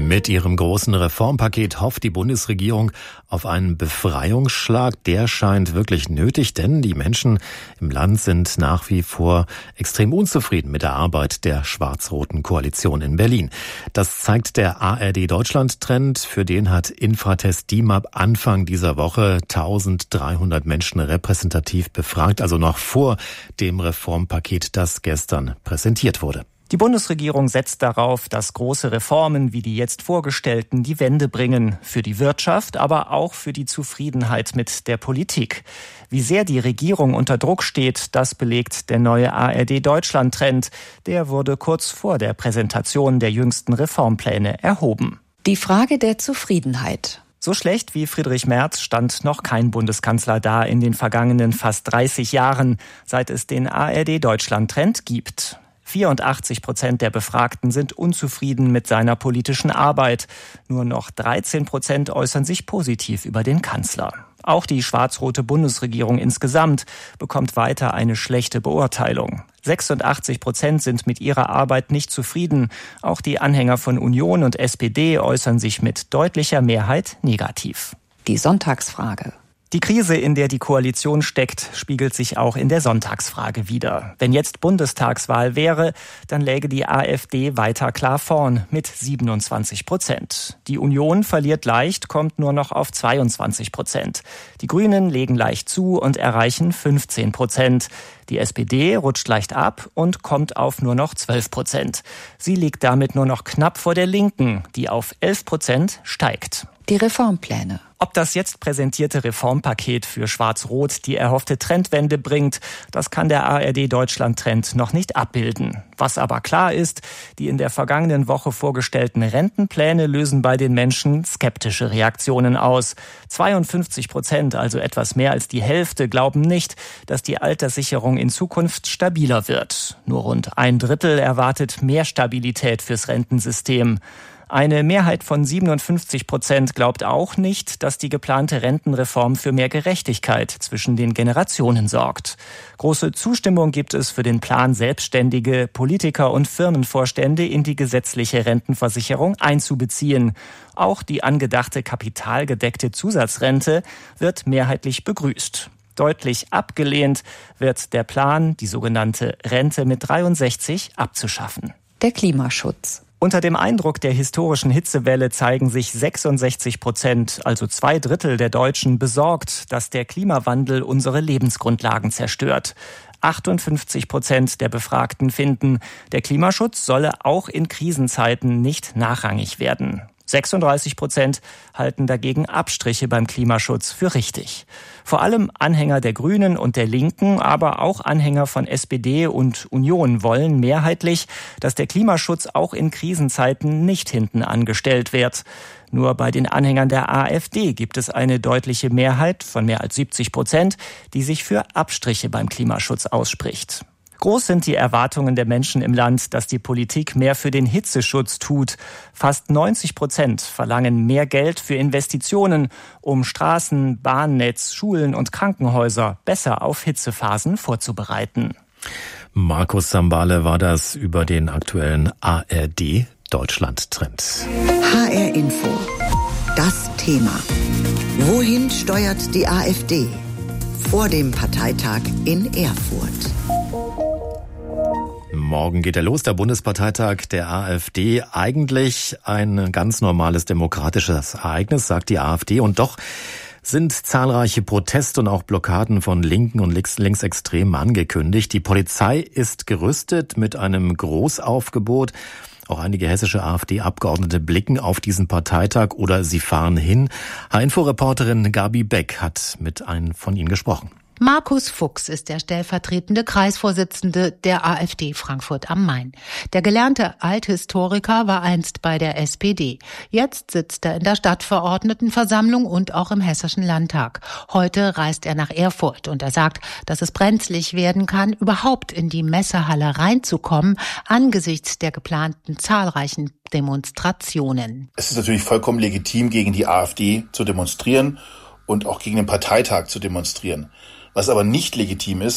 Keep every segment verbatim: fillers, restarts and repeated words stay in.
Mit ihrem großen Reformpaket hofft die Bundesregierung auf einen Befreiungsschlag. Der scheint wirklich nötig, denn die Menschen im Land sind nach wie vor extrem unzufrieden mit der Arbeit der schwarz-roten Koalition in Berlin. Das zeigt der A R D-Deutschland-Trend. Für den hat Infratest DIMAP Anfang dieser Woche eintausenddreihundert Menschen repräsentativ befragt, also noch vor dem Reformpaket, das gestern präsentiert wurde. Die Bundesregierung setzt darauf, dass große Reformen wie die jetzt vorgestellten die Wende bringen. Für die Wirtschaft, aber auch für die Zufriedenheit mit der Politik. Wie sehr die Regierung unter Druck steht, das belegt der neue A R D-Deutschland-Trend. Der wurde kurz vor der Präsentation der jüngsten Reformpläne erhoben. Die Frage der Zufriedenheit. So schlecht wie Friedrich Merz stand noch kein Bundeskanzler da in den vergangenen fast dreißig Jahren, seit es den A R D-Deutschland-Trend gibt. vierundachtzig Prozent der Befragten sind unzufrieden mit seiner politischen Arbeit. Nur noch dreizehn Prozent äußern sich positiv über den Kanzler. Auch die schwarz-rote Bundesregierung insgesamt bekommt weiter eine schlechte Beurteilung. sechsundachtzig Prozent sind mit ihrer Arbeit nicht zufrieden. Auch die Anhänger von Union und S P D äußern sich mit deutlicher Mehrheit negativ. Die Sonntagsfrage. Die Krise, in der die Koalition steckt, spiegelt sich auch in der Sonntagsfrage wider. Wenn jetzt Bundestagswahl wäre, dann läge die AfD weiter klar vorn mit siebenundzwanzig Prozent. Die Union verliert leicht, kommt nur noch auf zweiundzwanzig Prozent. Die Grünen legen leicht zu und erreichen fünfzehn Prozent. Die S P D rutscht leicht ab und kommt auf nur noch zwölf Prozent. Sie liegt damit nur noch knapp vor der Linken, die auf elf Prozent steigt. Die Reformpläne. Ob das jetzt präsentierte Reformpaket für Schwarz-Rot die erhoffte Trendwende bringt, das kann der A R D-Deutschland-Trend noch nicht abbilden. Was aber klar ist, die in der vergangenen Woche vorgestellten Rentenpläne lösen bei den Menschen skeptische Reaktionen aus. zweiundfünfzig Prozent, also etwas mehr als die Hälfte, glauben nicht, dass die Alterssicherung in Zukunft stabiler wird. Nur rund ein Drittel erwartet mehr Stabilität fürs Rentensystem. Eine Mehrheit von siebenundfünfzig Prozent glaubt auch nicht, dass die geplante Rentenreform für mehr Gerechtigkeit zwischen den Generationen sorgt. Große Zustimmung gibt es für den Plan, Selbstständige, Politiker und Firmenvorstände in die gesetzliche Rentenversicherung einzubeziehen. Auch die angedachte kapitalgedeckte Zusatzrente wird mehrheitlich begrüßt. Deutlich abgelehnt wird der Plan, die sogenannte Rente mit dreiundsechzig abzuschaffen. Der Klimaschutz. Unter dem Eindruck der historischen Hitzewelle zeigen sich sechsundsechzig Prozent, also zwei Drittel der Deutschen, besorgt, dass der Klimawandel unsere Lebensgrundlagen zerstört. achtundfünfzig Prozent der Befragten finden, der Klimaschutz solle auch in Krisenzeiten nicht nachrangig werden. sechsunddreißig Prozent halten dagegen Abstriche beim Klimaschutz für richtig. Vor allem Anhänger der Grünen und der Linken, aber auch Anhänger von S P D und Union wollen mehrheitlich, dass der Klimaschutz auch in Krisenzeiten nicht hinten angestellt wird. Nur bei den Anhängern der AfD gibt es eine deutliche Mehrheit von mehr als siebzig Prozent, die sich für Abstriche beim Klimaschutz ausspricht. Groß sind die Erwartungen der Menschen im Land, dass die Politik mehr für den Hitzeschutz tut. Fast neunzig Prozent verlangen mehr Geld für Investitionen, um Straßen, Bahnnetz, Schulen und Krankenhäuser besser auf Hitzephasen vorzubereiten. Markus Sambale war das über den aktuellen A R D-Deutschland-Trend. H R Info. Das Thema. Wohin steuert die AfD? Vor dem Parteitag in Erfurt. Morgen geht er los, der Bundesparteitag der AfD. Eigentlich ein ganz normales demokratisches Ereignis, sagt die AfD. Und doch sind zahlreiche Proteste und auch Blockaden von Linken und Linksextremen angekündigt. Die Polizei ist gerüstet mit einem Großaufgebot. Auch einige hessische AfD-Abgeordnete blicken auf diesen Parteitag oder sie fahren hin. H Info-Reporterin Gabi Beck hat mit einem von ihnen gesprochen. Markus Fuchs ist der stellvertretende Kreisvorsitzende der AfD Frankfurt am Main. Der gelernte Althistoriker war einst bei der S P D. Jetzt sitzt er in der Stadtverordnetenversammlung und auch im Hessischen Landtag. Heute reist er nach Erfurt und er sagt, dass es brenzlig werden kann, überhaupt in die Messehalle reinzukommen, angesichts der geplanten zahlreichen Demonstrationen. Es ist natürlich vollkommen legitim, gegen die AfD zu demonstrieren und auch gegen den Parteitag zu demonstrieren. Was aber nicht legitim ist,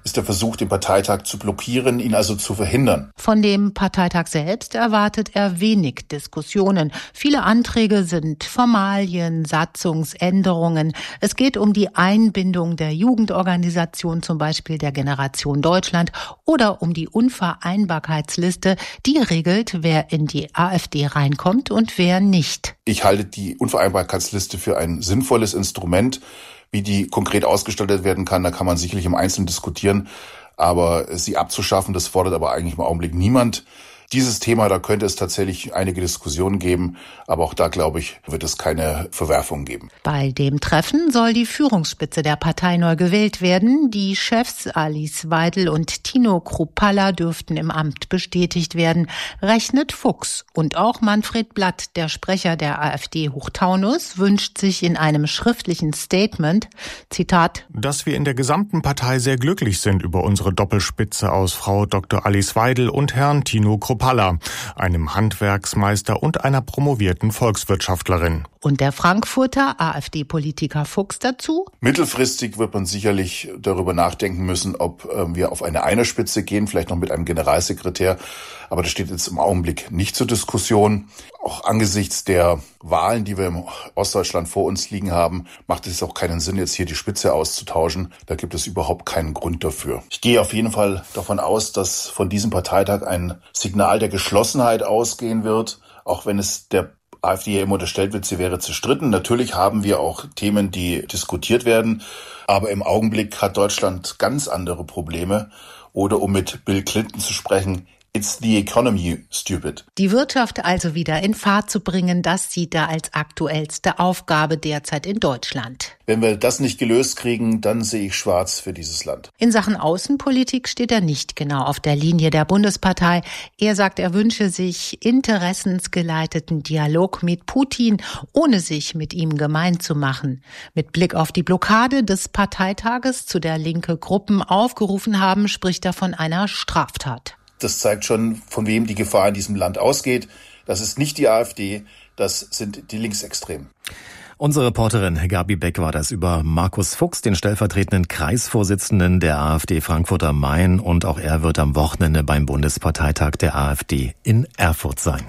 ist der Versuch, den Parteitag zu blockieren, ihn also zu verhindern. Von dem Parteitag selbst erwartet er wenig Diskussionen. Viele Anträge sind Formalien, Satzungsänderungen. Es geht um die Einbindung der Jugendorganisation, zum Beispiel der Generation Deutschland, oder um die Unvereinbarkeitsliste, die regelt, wer in die AfD reinkommt und wer nicht. Ich halte die Unvereinbarkeitsliste für ein sinnvolles Instrument. Wie die konkret ausgestaltet werden kann, da kann man sicherlich im Einzelnen diskutieren. Aber sie abzuschaffen, das fordert aber eigentlich im Augenblick niemand. Dieses Thema, da könnte es tatsächlich einige Diskussionen geben, aber auch da, glaube ich, wird es keine Verwerfungen geben. Bei dem Treffen soll die Führungsspitze der Partei neu gewählt werden. Die Chefs Alice Weidel und Tino Kruppalla dürften im Amt bestätigt werden, rechnet Fuchs. Und auch Manfred Blatt, der Sprecher der AfD Hochtaunus, wünscht sich in einem schriftlichen Statement, Zitat, dass wir in der gesamten Partei sehr glücklich sind über unsere Doppelspitze aus Frau Doktor Alice Weidel und Herrn Tino Kruppalla, einem Handwerksmeister und einer promovierten Volkswirtschaftlerin. Und der Frankfurter AfD-Politiker Fuchs dazu? Mittelfristig wird man sicherlich darüber nachdenken müssen, ob äh, wir auf eine Einerspitze gehen, vielleicht noch mit einem Generalsekretär. Aber das steht jetzt im Augenblick nicht zur Diskussion. Auch angesichts der Wahlen, die wir im Ostdeutschland vor uns liegen haben, macht es auch keinen Sinn, jetzt hier die Spitze auszutauschen. Da gibt es überhaupt keinen Grund dafür. Ich gehe auf jeden Fall davon aus, dass von diesem Parteitag ein Signal der Geschlossenheit ausgehen wird, auch wenn es der AfD ja immer unterstellt wird, sie wäre zerstritten. Natürlich haben wir auch Themen, die diskutiert werden, aber im Augenblick hat Deutschland ganz andere Probleme. Oder um mit Bill Clinton zu sprechen, it's the economy, stupid. Die Wirtschaft also wieder in Fahrt zu bringen, das sieht er als aktuellste Aufgabe derzeit in Deutschland. Wenn wir das nicht gelöst kriegen, dann sehe ich schwarz für dieses Land. In Sachen Außenpolitik steht er nicht genau auf der Linie der Bundespartei. Er sagt, er wünsche sich interessensgeleiteten Dialog mit Putin, ohne sich mit ihm gemein zu machen. Mit Blick auf die Blockade des Parteitages, zu der linke Gruppen aufgerufen haben, spricht er von einer Straftat. Das zeigt schon, von wem die Gefahr in diesem Land ausgeht. Das ist nicht die AfD, das sind die Linksextremen. Unsere Reporterin Gabi Beck war das über Markus Fuchs, den stellvertretenden Kreisvorsitzenden der AfD Frankfurt am Main. Und auch er wird am Wochenende beim Bundesparteitag der AfD in Erfurt sein.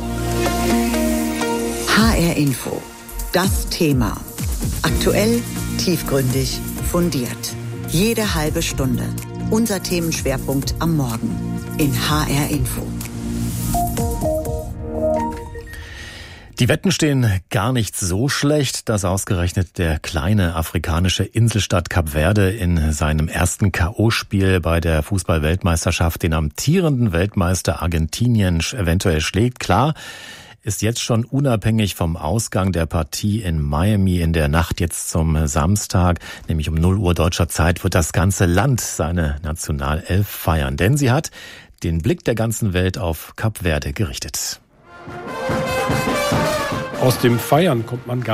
H R Info. Das Thema. Aktuell, tiefgründig, fundiert. Jede halbe Stunde. Unser Themenschwerpunkt am Morgen in H R Info. Die Wetten stehen gar nicht so schlecht, dass ausgerechnet der kleine afrikanische Inselstaat Kap Verde in seinem ersten K O-Spiel bei der Fußball-Weltmeisterschaft den amtierenden Weltmeister Argentinien eventuell schlägt. Klar, ist jetzt schon unabhängig vom Ausgang der Partie in Miami in der Nacht jetzt zum Samstag, nämlich um null Uhr deutscher Zeit, wird das ganze Land seine Nationalelf feiern. Denn sie hat den Blick der ganzen Welt auf Kap Verde gerichtet. Aus dem Feiern kommt man gar